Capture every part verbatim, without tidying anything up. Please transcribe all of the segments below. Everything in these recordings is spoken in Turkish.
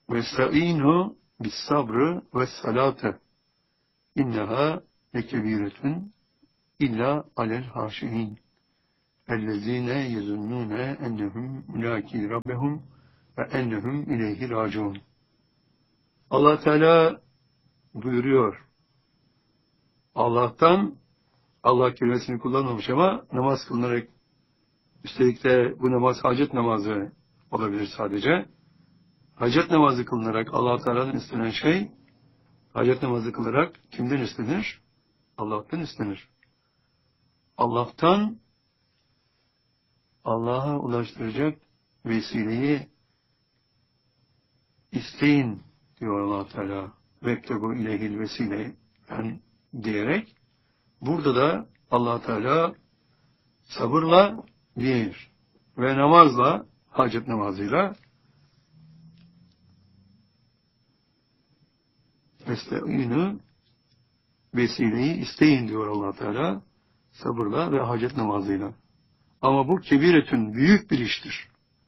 Vesta'inu bis sabrı ve salate inneha lekebiretun illa alel haşihin ellezine yezunnune ennehum mülaki rabbehum ve ennehum ileyhi raciun. Allah Teala buyuruyor. Allah'tan, Allah kelimesini kullanmamış ama namaz kılınarak, üstelik de bu namaz hacet namazı olabilir sadece. Hacet namazı kılınarak Allah Teala'dan istenen şey, hacet namazı kılarak kimden istenir? Allah'tan istenir. Allah'tan Allah'a ulaştıracak vesileyi isteyin diyor Allah Teala. Vektebu ileyhil vesile yani diyerek burada da Allah Teala sabırla bir ve namazla, hacet namazıyla Estağinu vesileyi isteyin diyor Allah Teala sabırla ve hacet namazıyla. Ama bu kebiretün büyük bir iştir.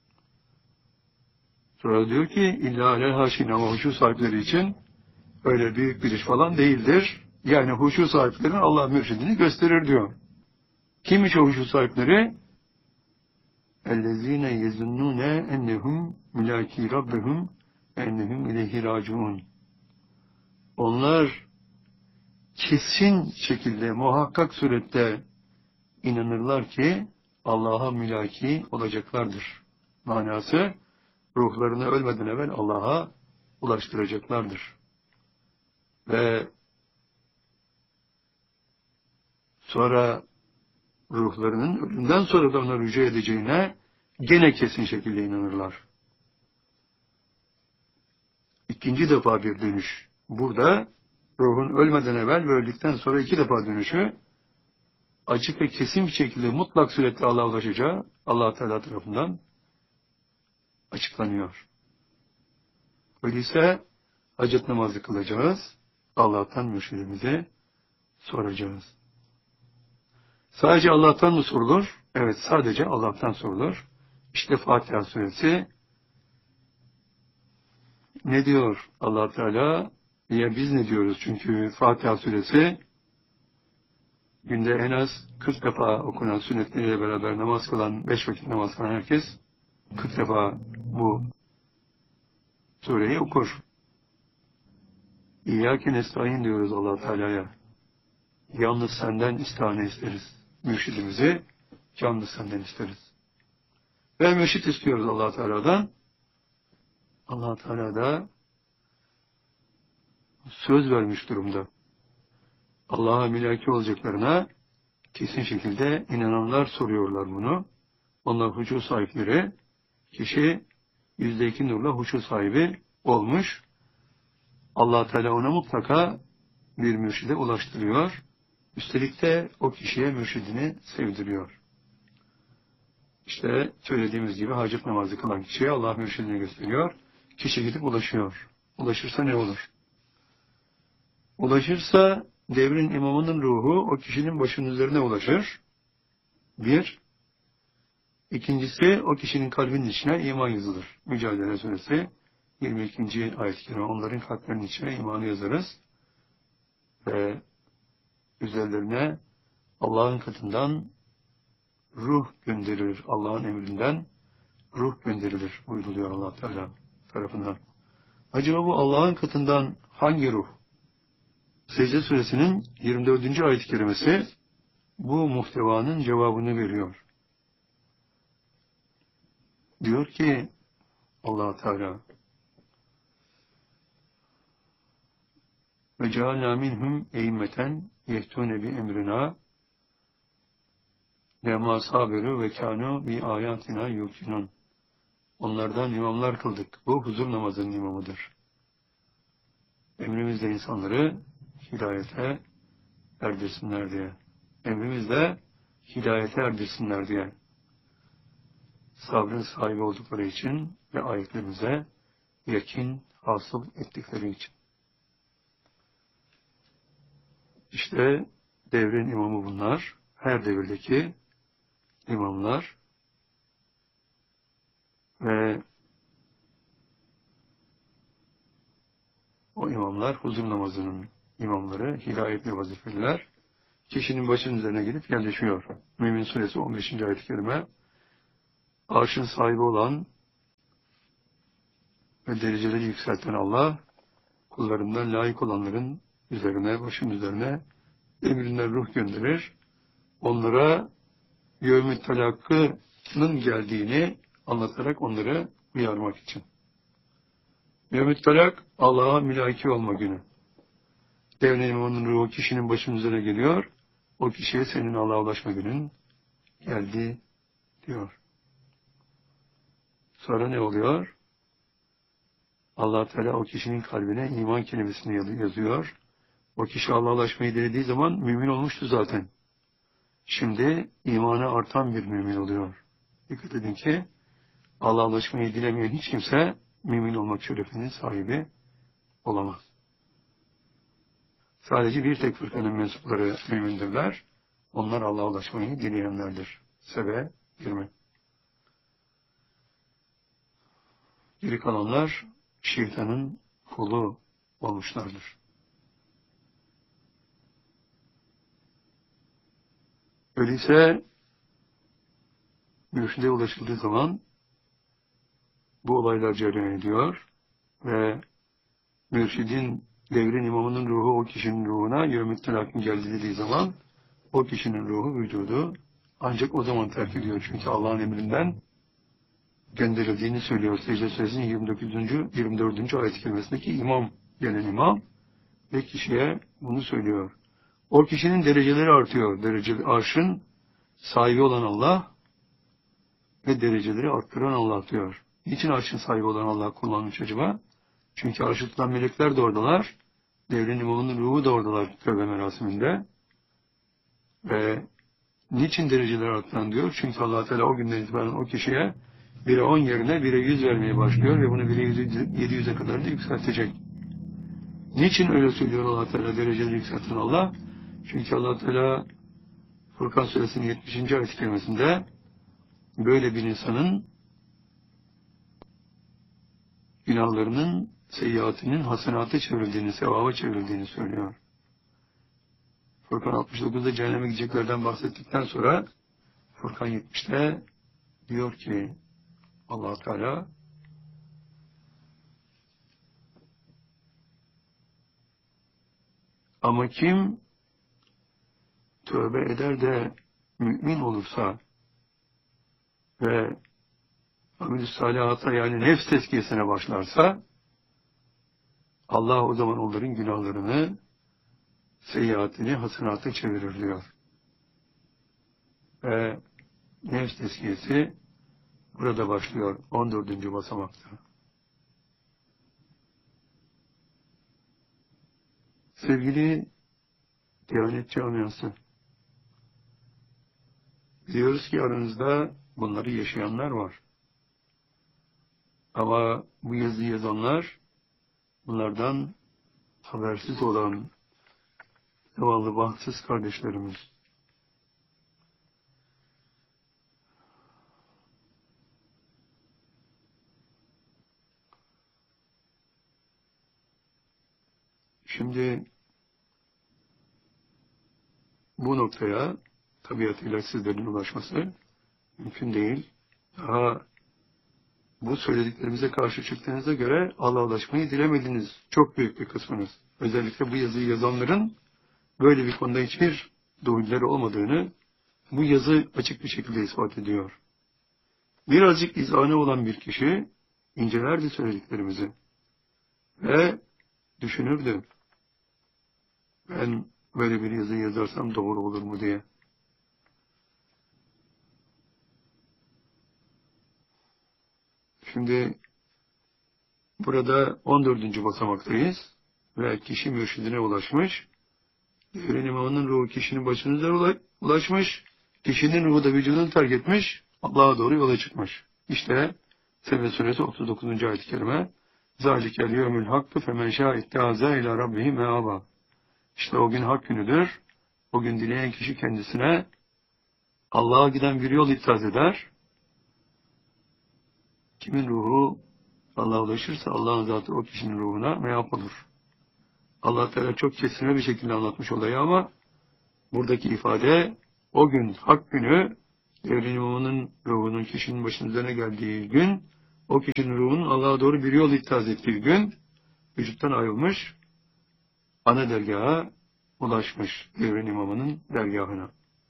Sonra diyor ki illa alel haşin ama huşu sahipleri için öyle büyük bir iş falan değildir. Yani huşu sahiplerin Allah mürşidini gösterir diyor. Kimmiş o huşu sahipleri? اَلَّذ۪ينَ يَزُنُّونَ اَنَّهُمْ مُلَاكِي رَبَّهُمْ اَنَّهُمْ اِلَيْهِ رَاجِعُونَ. Onlar kesin şekilde, muhakkak surette inanırlar ki Allah'a mülaki olacaklardır. Manası, ruhlarını ölmeden evvel Allah'a ulaştıracaklardır. Ve sonra ruhlarının ölümden sonra da ona rücu edeceğine gene kesin şekilde inanırlar. İkinci defa bir dönüş. Burada ruhun ölmeden evvel ve öldükten sonra iki defa dönüşü açık ve kesin bir şekilde mutlak suretle Allah'a ulaşacağı Allah Teala tarafından açıklanıyor. Öyleyse hacet namazı kılacağız. Allah'tan mürşidimize soracağız. Sadece Allah'tan mı sorulur? Evet, sadece Allah'tan sorulur. İşte Fatiha suresi ne diyor Allah Teala? Ya biz ne diyoruz? Çünkü Fatiha suresi günde en az kırk defa okunan sünnetleriyle beraber namaz kılan, beş vakit namaz kılan herkes kırk defa bu sureyi okur. İyyâke nestaîn diyoruz Allah Teala'ya. Yalnız senden istihane isteriz. Mürşidimizi yalnız senden isteriz. Ve mürşid istiyoruz Allah Teala'dan. Allah Teala da söz vermiş durumda. Allah'a mülaki olacaklarına kesin şekilde inananlar soruyorlar bunu. Onlar huşu sahipleri, kişi yüzde iki nurla huşu sahibi olmuş. Allah Teala ona mutlaka bir mürşide ulaştırıyor. Üstelik de o kişiye mürşidini sevdiriyor. İşte söylediğimiz gibi hacet namazı kılan kişiye Allah mürşidini gösteriyor. Kişi gidip ulaşıyor. Ulaşırsa ne olur? Ulaşırsa devrin imamının ruhu o kişinin başının üzerine ulaşır. Bir. İkincisi o kişinin kalbinin içine iman yazılır. Mücadele suresi yirmi ikinci ayet-i kerime onların kalplerinin içine imanı yazarız. Ve üzerlerine Allah'ın katından ruh gönderilir. Allah'ın emrinden ruh gönderilir buyruluyor Allah Teala tarafından. Acaba bu Allah'ın katından hangi ruh? Secde suresinin yirmi dördüncü ayet-i kerimesi bu muhtevanın cevabını veriyor. Diyor ki Allah Teala ve cealna minhum e'immeten yehtune bi emrina lema sabiru ve kanu bi ayatina yuqinun. Onlardan imamlar kıldık. Bu huzur namazının imamıdır. Emrimizde insanları hidayete erdirsinler diye. Emrimizde hidayete erdirsinler diye. Sabrın sahibi oldukları için ve ayetlerimize yakin hasıl ettikleri için. İşte devrin imamı bunlar. Her devirdeki imamlar ve imamlar, huzur namazının imamları, hidayetli vazifeliler, kişinin başının üzerine gelip yerleşiyor. Mümin Suresi on beşinci ayet-i kerime, arşın sahibi olan ve dereceleri yükselten Allah, kullarından layık olanların üzerine, başın üzerine emrinden ruh gönderir. Onlara yevmi talakının geldiğini anlatarak onları uyarmak için. Yevmi talak, Allah'a mülaki olma günü. Devlet imamının ruhu kişinin başının üzerine geliyor. O kişiye senin Allah'a ulaşma günün geldi diyor. Sonra ne oluyor? Allah Teala o kişinin kalbine iman kelimesini yazıyor. O kişi Allah'a ulaşmayı dilediği zaman mümin olmuştu zaten. Şimdi imanı artan bir mümin oluyor. Dikkat edin ki Allah'a ulaşmayı dilemeyen hiç kimse mümin olmak şerefinin sahibi olamaz. Sadece bir tek fırkanın mensupları mümindirler. Onlar Allah'a ulaşmayı dileyenlerdir. Sebe yirmi. Geri kalanlar şeytanın kulu olmuşlardır. Öyleyse mürşide ulaşıldığı zaman bu olaylar cereyan ediyor ve mürşidin, devrin imamının ruhu o kişinin ruhuna yevmi telakkin geldi dediği zaman o kişinin ruhu, vücudu ancak o zaman terk ediyor. Çünkü Allah'ın emrinden gönderildiğini söylüyor. Secde Suresinin yirmi dokuzuncu yirmi dördüncü ayet-i kerimesindeki imam, gelen imam ve kişiye bunu söylüyor. O kişinin dereceleri artıyor. Derece, arşın sahibi olan Allah ve dereceleri arttıran Allah diyor. Niçin arşın sahibi olan Allah kullanmış acaba? Çünkü arşı tutan melekler de oradalar. Devrin imamının ruhu da oradalar tövbe merasiminde. Ve niçin dereceleri arttıran diyor? Çünkü Allah Teala o günden itibaren o kişiye bire on yerine bire yüz vermeye başlıyor ve bunu bire yedi yüze kadar da yükseltecek. Niçin öyle söylüyor Allah Teala dereceleri yükselten Allah? Çünkü Allah Teala Furkan Suresinin yetmişinci ayet-i kerimesinde böyle bir insanın günahlarının, seyyiatinin hasenata çevrildiğini, sevaba çevrildiğini söylüyor. Furkan altmış dokuzda cehenneme gideceklerden bahsettikten sonra Furkan yetmişte diyor ki Allah Teala ama kim tövbe eder de mümin olursa ve amel-i salihata yani nefs tezkiyesine başlarsa Allah o zaman onların günahlarını, seyyiatini hasenata çevirir diyor. Ve nefs tezkiyesi burada başlıyor on dördüncü basamakta. Sevgili Diyanet Camiası, biliyoruz ki aranızda bunları yaşayanlar var. Ama bu yazıyı yazanlar bunlardan habersiz olan zavallı bahtsız kardeşlerimiz. Şimdi bu noktaya tabiatıyla sizlerin ulaşması mümkün değil. Daha bu söylediklerimize karşı çıktığınıza göre Allah'a ulaşmayı dilemediniz. Çok büyük bir kısmınız. Özellikle bu yazıyı yazanların böyle bir konuda hiçbir doğruları olmadığını bu yazı açık bir şekilde ispat ediyor. Birazcık izanı olan bir kişi incelerdi söylediklerimizi ve düşünürdü. Ben böyle bir yazı yazarsam doğru olur mu diye. Şimdi burada on dördüncü basamaktayız ve kişi mürşidine ulaşmış. Devrin imamının ruhu kişinin başına üzerine ulaşmış. Kişinin ruhu da vücudunu terk etmiş. Allah'a doğru yola çıkmış. İşte Sebe Suresi otuz dokuzuncu ayet-i kerime Zalikel yevmül hakkı femen şâ ittihâzâ ilâ rabbihi meâbâ. İşte o gün hak günüdür. O gün dileyen kişi kendisine Allah'a giden bir yol ittihaz eder. Kimin ruhu Allah'a ulaşırsa Allah'ın zatı o kişinin ruhuna meâp olur. Allah Teala çok kesine bir şekilde anlatmış olayı ama buradaki ifade o gün hak günü devrin imamının ruhunun kişinin başının üzerine geldiği gün, o kişinin ruhunun Allah'a doğru bir yol ittihaz ettiği gün vücuttan ayrılmış, ana dergaha ulaşmış, devrin imamının dergahına.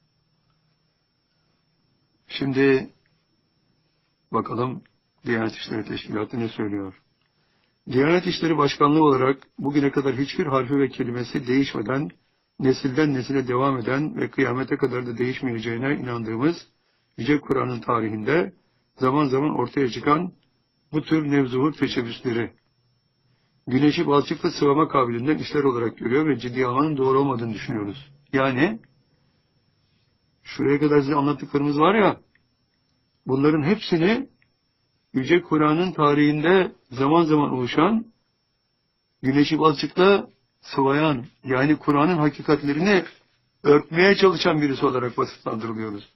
Şimdi bakalım Diyanet İşleri Teşkilatı ne söylüyor? Diyanet İşleri Başkanlığı olarak bugüne kadar hiçbir harfi ve kelimesi değişmeden, nesilden nesile devam eden ve kıyamete kadar da değişmeyeceğine inandığımız Yüce Kur'an'ın tarihinde zaman zaman ortaya çıkan bu tür nevzuhur teşebbüsleri, güneşi balçıkla sıvama kabiliğinden işler olarak görüyor ve ciddi almanın doğru olmadığını düşünüyoruz. Yani, şuraya kadar size anlattıklarımız var ya, bunların hepsini Yüce Kur'an'ın tarihinde zaman zaman oluşan, güneşi balçıkla sıvayan, yani Kur'an'ın hakikatlerini örtmeye çalışan birisi olarak vasıflandırılıyoruz.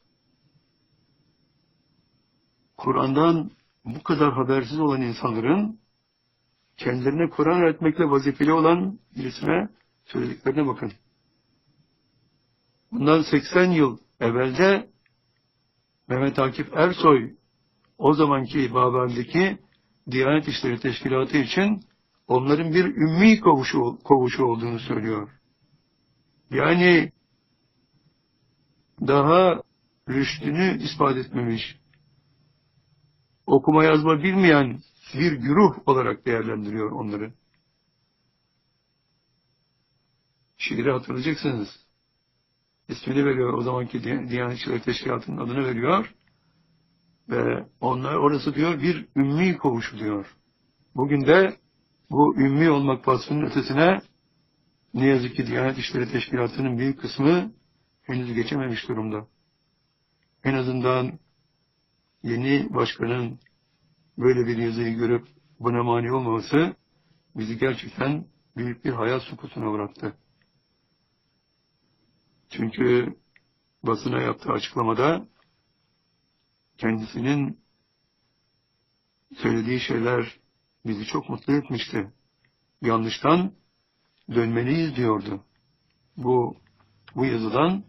Kur'an'dan bu kadar habersiz olan insanların kendilerine Kur'an öğretmekle vazifeli olan birisine söylediklerine bakın. Bundan seksen yıl evvelde Mehmet Akif Ersoy o zamanki Babel'deki Diyanet İşleri Teşkilatı için onların bir ümmi kovuşu, kovuşu olduğunu söylüyor. Yani daha rüştünü ispat etmemiş, okuma yazma bilmeyen bir güruh olarak değerlendiriyor onları. Şiiri hatırlayacaksınız. İsmini veriyor, o zamanki Diyanet İşleri Teşkilatı'nın adını veriyor. Ve onlar orası diyor bir ümmi kovuşu diyor. Bugün de bu ümmi olmak vasfının ötesine ne yazık ki Diyanet İşleri Teşkilatı'nın büyük kısmı henüz geçememiş durumda. En azından yeni başkanın böyle bir yazıyı görüp buna mani olmaması bizi gerçekten büyük bir hayal sukutuna bıraktı. Çünkü basına yaptığı açıklamada kendisinin söylediği şeyler bizi çok mutlu etmişti. Yanlıştan dönmeliyiz diyordu. Bu, bu yazıdan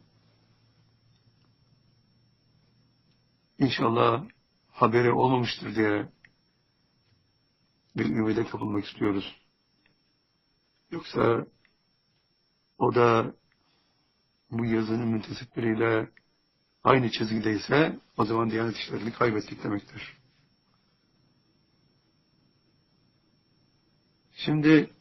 inşallah haberi olmamıştır diye bir ümide kapılmak istiyoruz. Yoksa o da bu yazının müntesipleriyle aynı çizgideyse o zaman Diyanet İşleri'ni kaybettik demektir. Şimdi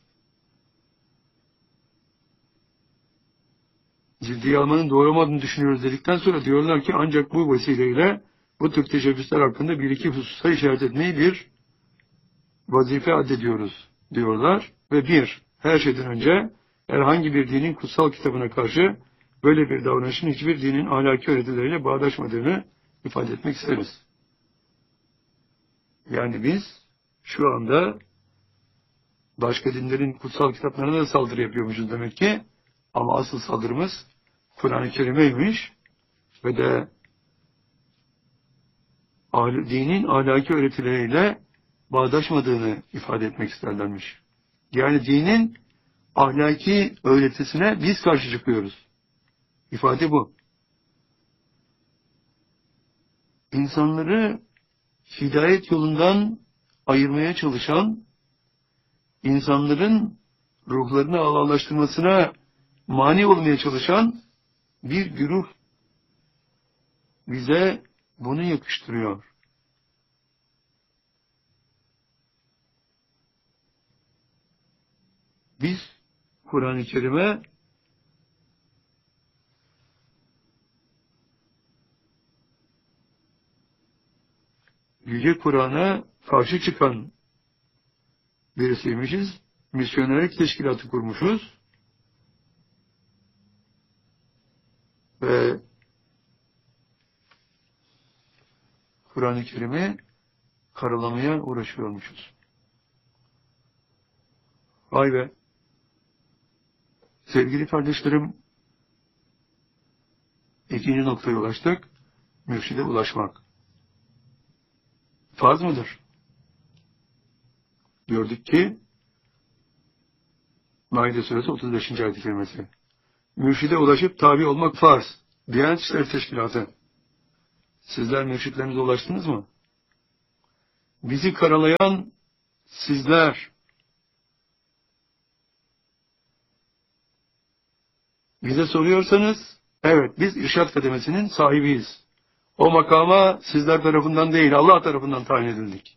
ciddiye almanın doğru olmadığını düşünüyoruz dedikten sonra diyorlar ki ancak bu vesileyle bu tür teşebbüsler hakkında bir iki hususa işaret etmeyi bir vazife addediyoruz diyorlar. Ve bir, her şeyden önce herhangi bir dinin kutsal kitabına karşı böyle bir davranışın hiçbir dinin ahlaki öğretileriyle bağdaşmadığını ifade etmek isteriz. Yani biz şu anda başka dinlerin kutsal kitaplarına da saldırı yapıyormuşuz demek ki. Ama asıl saldırımız Kur'an-ı Kerim'eymiş ve de dinin ahlaki öğretileriyle bağdaşmadığını ifade etmek isterlermiş. Yani dinin ahlaki öğretisine biz karşı çıkıyoruz. İfade bu. İnsanları hidayet yolundan ayırmaya çalışan, insanların ruhlarını Allah'laştırmasına mani olmaya çalışan bir güruh bize bunu yakıştırıyor. Biz Kur'an-ı Kerim'e Yüce Kur'an'a karşı çıkan birisiymişiz. Misyonerlik teşkilatı kurmuşuz. Ve Kur'an-ı Kerim'i karalamaya uğraşıyormuşuz. Vay be! Sevgili kardeşlerim, ikinci noktaya ulaştık. Mürşide ulaşmak. Farz mıdır? Gördük ki Maide suresi otuz beşinci ayet-i kerimesi. Mürşide ulaşıp tabi olmak farz. Diyanet İşleri Teşkilatı. Sizler mürşitlerinize ulaştınız mı? Bizi karalayan sizler. Bize soruyorsanız, evet biz irşad kademesinin sahibiyiz. O makama sizler tarafından değil, Allah tarafından tayin edildik.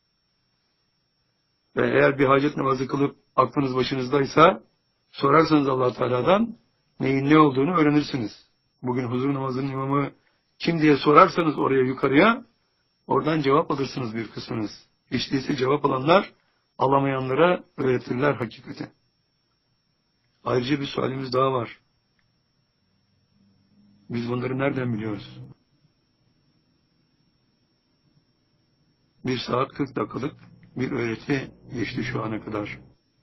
Ve eğer bir hacet namazı kılıp aklınız başınızdaysa, sorarsanız Allah Teala'dan neyin ne olduğunu öğrenirsiniz. Bugün huzur namazının imamı kim diye sorarsanız oraya yukarıya, oradan cevap alırsınız bir kısmınız. Hiç değilse cevap alanlar, alamayanlara öğretirler hakikati. Ayrıca bir sualimiz daha var. Biz bunları nereden biliyoruz? Bir saat kırk dakikalık bir öğreti geçti şu ana kadar.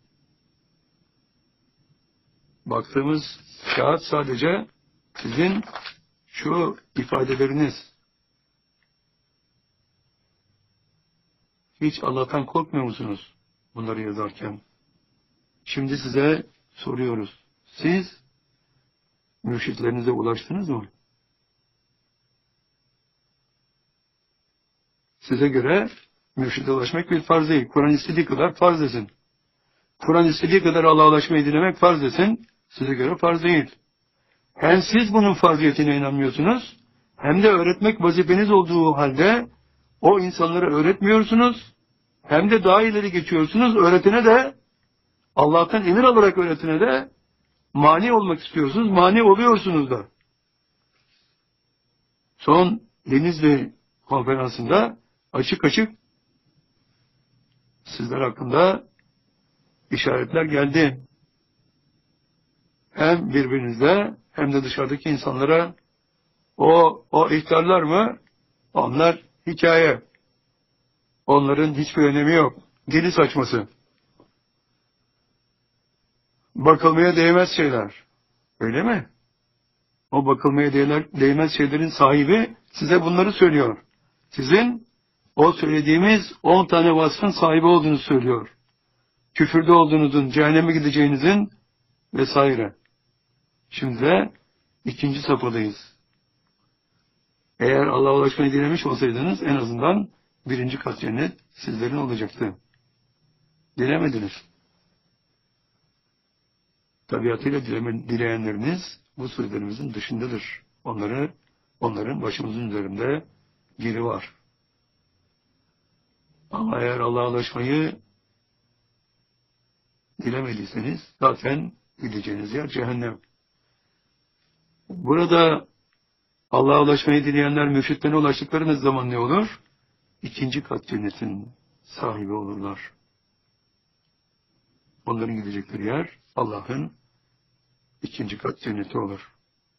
Baktığımız kağıt sadece sizin şu ifadeleriniz. Hiç Allah'tan korkmuyor musunuz bunları yazarken? Şimdi size soruyoruz. Siz mürşitlerinize ulaştınız mı? Size göre mürşide ulaşmak bir farz değil. Kur'an istediği kadar farz desin. Kur'an istediği kadar Allah'a ulaşmayı dilemek farz desin. Size göre farz değil. Hem siz bunun farziyetine inanmıyorsunuz, hem de öğretmek vazifeniz olduğu halde o insanlara öğretmiyorsunuz, hem de daha ileri geçiyorsunuz, öğretene de, Allah'tan emir alarak öğretene de mani olmak istiyorsunuz, mani oluyorsunuz da. Son Denizli konferansında açık açık sizler hakkında işaretler geldi. Hem birbirinizle hem de dışarıdaki insanlara o, o ihtarlar mı? Onlar hikaye. Onların hiçbir önemi yok. Dili saçması. Bakılmaya değmez şeyler. Öyle mi? O bakılmaya değmez şeylerin sahibi size bunları söylüyor. Sizin o söylediğimiz on tane vasfın sahibi olduğunu söylüyor. Küfürde olduğunuzun, cehenneme gideceğinizin vesaire. Şimdi de ikinci safhadayız. Eğer Allah'a ulaşmayı dilemiş olsaydınız en azından birinci kat cennet sizlerin olacaktı. Dilemediniz. Tabiatıyla dileme, dileyenleriniz bu sözlerimizin dışındadır. Onları, onların başımızın üzerinde yeri var. Ama eğer Allah'a ulaşmayı dilemediyseniz zaten gideceğiniz yer cehennem. Burada Allah'a ulaşmayı dileyenler mürşitlerine ulaştıklarınız zaman ne olur? İkinci kat cennetin sahibi olurlar. Onların gidecekleri yer Allah'ın ikinci kat cenneti olur.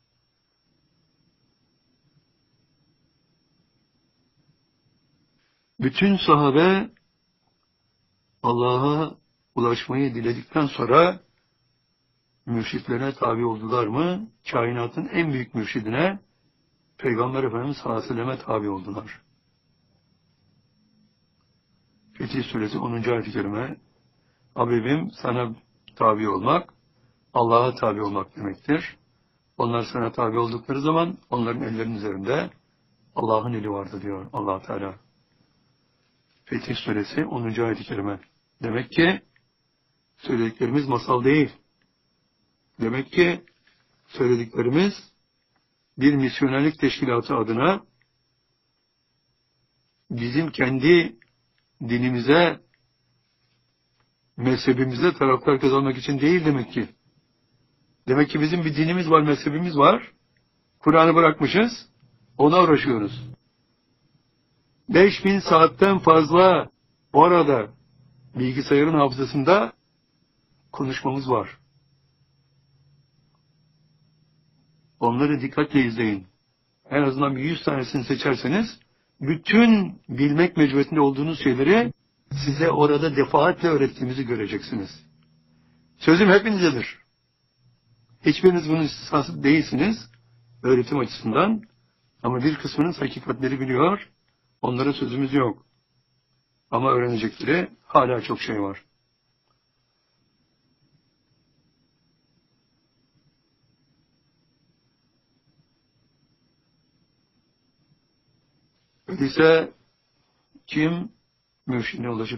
Bütün sahabe Allah'a ulaşmayı diledikten sonra mürşitlerine tabi oldular mı? Kainatın en büyük mürşidine Peygamber Efendimiz sallallahu aleyhi ve selleme tabi oldular. Fetih Suresi onuncu ayet-i kerime Habibim sana tabi olmak Allah'a tabi olmak demektir. Onlar sana tabi oldukları zaman onların ellerinin üzerinde Allah'ın eli vardı diyor Allah Teala. Fetih Suresi onuncu ayet-i kerime. Demek ki söylediklerimiz masal değil. Demek ki söylediklerimiz bir misyonerlik teşkilatı adına bizim kendi dinimize, mezhebimize taraftar kazanmak için değil demek ki. Demek ki bizim bir dinimiz var, mezhebimiz var. Kur'an'ı bırakmışız, ona uğraşıyoruz. Beş bin saatten fazla orada bilgisayarın hafızasında konuşmamız var. Onları dikkatle izleyin. En azından bir yüz tanesini seçerseniz, bütün bilmek mecburiyetinde olduğunuz şeyleri size orada defaatle öğrettiğimizi göreceksiniz. Sözüm hepinizedir. Hiçbiriniz bunun istisnası değilsiniz, öğretim açısından. Ama bir kısmınız hakikatleri biliyor, onlara sözümüz yok. Ama öğrenecekleri hala çok şey var. Öyleyse kim mürşidine ulaşıp